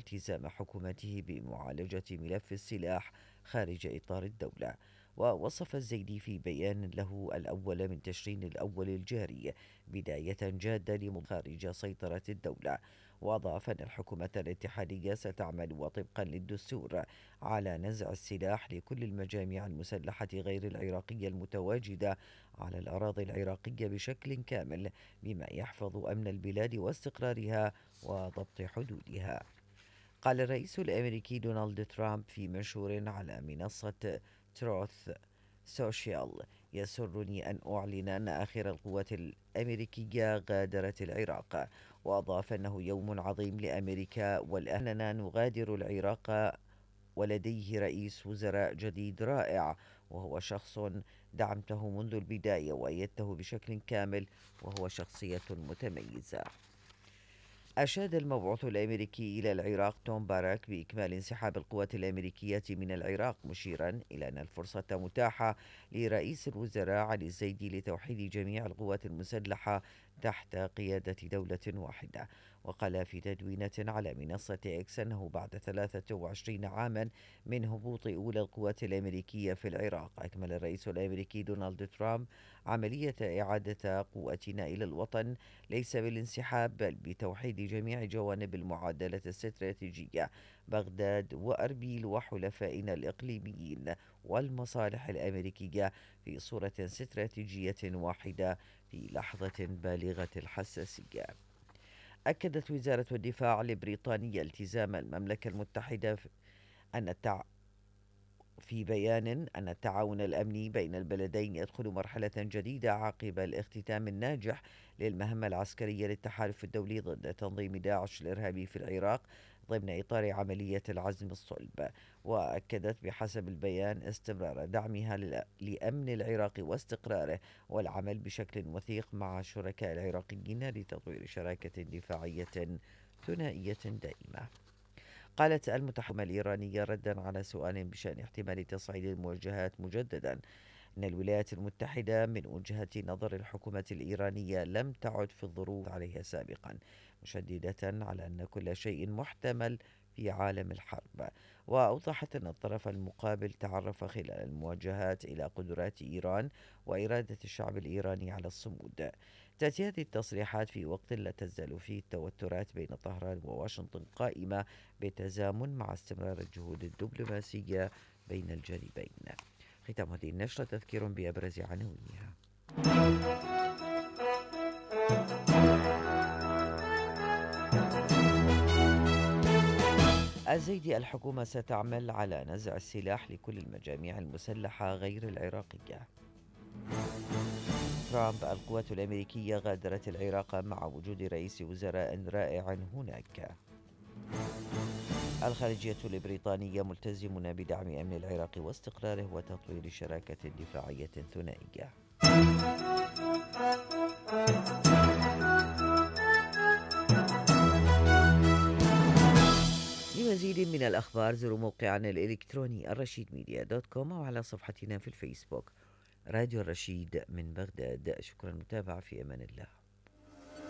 التزام حكومته بمعالجة ملف السلاح خارج إطار الدولة. ووصف الزيدي في بيان له الأول من تشرين الأول الجاري بداية جادة خارج سيطرة الدولة. وأضاف أن الحكومة الاتحادية ستعمل وطبقا للدستور على نزع السلاح لكل المجاميع المسلحة غير العراقية المتواجدة على الأراضي العراقية بشكل كامل، بما يحفظ أمن البلاد واستقرارها وضبط حدودها. قال الرئيس الأمريكي دونالد ترامب في منشور على منصة تروث سوشيال: يسرني أن أعلن أن آخر القوات الأمريكية غادرت العراق. وأضاف أنه يوم عظيم لأمريكا والأننا نغادر العراق ولديه رئيس وزراء جديد رائع، وهو شخص دعمته منذ البداية وأيدته بشكل كامل، وهو شخصية متميزة. أشاد المبعوث الأمريكي إلى العراق توم باراك بإكمال انسحاب القوات الأمريكية من العراق، مشيرا إلى أن الفرصة متاحة لرئيس الوزراء علي الزيدي لتوحيد جميع القوات المسلحة تحت قيادة دولة واحدة. وقال في تدوينة على منصة إكس أنه بعد 23 عاما من هبوط أولى القوات الأمريكية في العراق، أكمل الرئيس الأمريكي دونالد ترامب عملية إعادة قواتنا إلى الوطن ليس بالانسحاب بل بتوحيد جميع جوانب المعادلة الاستراتيجية: بغداد وأربيل وحلفائنا الإقليميين والمصالح الأمريكية في صورة استراتيجية واحدة في لحظة بالغة الحساسية. أكدت وزارة الدفاع البريطانية التزام المملكة المتحدة أن في بيان أن التعاون الأمني بين البلدين يدخل مرحلة جديدة عقب الاختتام الناجح للمهمة العسكرية للتحالف الدولي ضد تنظيم داعش الإرهابي في العراق ضمن إطار عملية العزم الصلب. وأكدت بحسب البيان استمرار دعمها لأمن العراق واستقراره، والعمل بشكل وثيق مع الشركاء العراقيين لتطوير شراكة دفاعية ثنائية دائمة. قالت المتحدثة الإيرانية ردا على سؤال بشأن احتمال تصعيد الموجهات مجددا أن الولايات المتحدة من وجهة نظر الحكومة الإيرانية لم تعد في الظروف عليها سابقا، مشددة على أن كل شيء محتمل في عالم الحرب. وأوضحت أن الطرف المقابل تعرف خلال المواجهات إلى قدرات إيران وإرادة الشعب الإيراني على الصمود. تأتي هذه التصريحات في وقت لا تزال فيه التوترات بين طهران وواشنطن قائمة بالتزامن مع استمرار الجهود الدبلوماسية بين الجانبين. ختام هذه النشرة تذكير بأبرز عناوينها. الزيدي: الحكومة ستعمل على نزع السلاح لكل المجاميع المسلحة غير العراقية. ترامب: القوات الأمريكية غادرت العراق مع وجود رئيس وزراء رائع هناك. الخارجية البريطانية: ملتزمون بدعم أمن العراق واستقراره وتطوير شراكة دفاعية ثنائية. لمزيد من الأخبار زوروا موقعنا الإلكتروني الرشيدميديا.com أو على صفحتنا في الفيسبوك راديو الرشيد من بغداد. شكرا للمتابعة، في أمان الله.